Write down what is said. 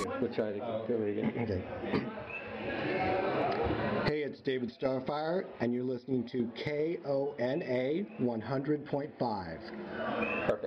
We'll try to do it again. Okay. Hey, it's David Starfire, and you're listening to KONA 100.5. Perfect.